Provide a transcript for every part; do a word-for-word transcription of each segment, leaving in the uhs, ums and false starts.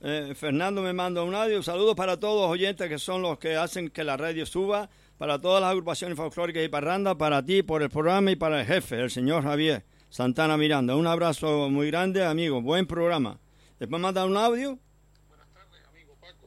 Eh, Fernando me manda un audio. Saludos para todos los oyentes que son los que hacen que la radio suba, para todas las agrupaciones folclóricas y parrandas, para ti, por el programa y para el jefe, el señor Javier Santana Miranda. Un abrazo muy grande, amigo. Buen programa. Después manda un audio. Buenas tardes, amigo Paco.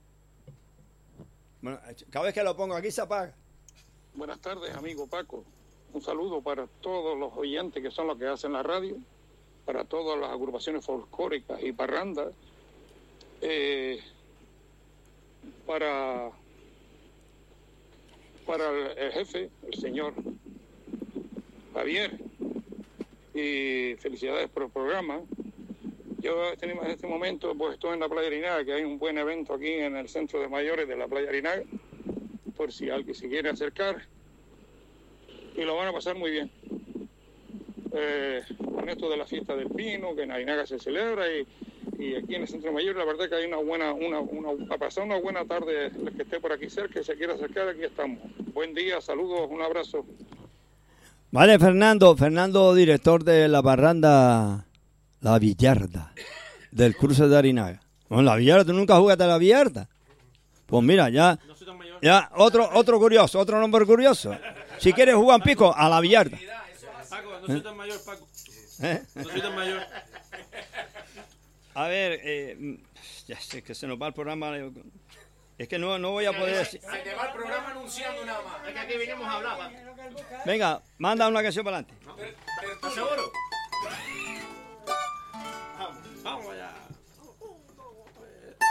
Bueno, cada vez que lo pongo aquí se apaga. Buenas tardes, amigo Paco. Un saludo para todos los oyentes que son los que hacen la radio, para todas las agrupaciones folclóricas y parrandas, eh, para, para el, el jefe, el señor Javier, y felicidades por el programa. Yo tenemos en este momento, pues estoy en la Playa Arinaga, que hay un buen evento aquí en el centro de mayores de la Playa Arinaga, por si alguien se quiere acercar, y lo van a pasar muy bien. Eh, con esto de la fiesta del pino, que en Arinaga se celebra, y, y aquí en el centro mayor, la verdad que hay una buena, una, una, a pasar una buena tarde, el que esté por aquí cerca, que se quiera acercar, aquí estamos. Buen día, saludos, un abrazo. Vale, Fernando, Fernando, director de la parranda La Villarda, del cruce de Arinaga. Bueno, La Villarda, ¿tú nunca jugaste a La Villarda? Pues mira, ya, ya otro otro curioso, otro nombre curioso. Si quieres jugar en pico, a La Villarda. Paco, no soy tan mayor, Paco. ¿Eh? No soy tan mayor. A ver, eh, ya sé que se nos va el programa. Es que no, no voy a poder decir. Se te va el programa anunciando nada más. Es que aquí vinimos a hablar. Venga, manda una canción para adelante. ¿Estás seguro?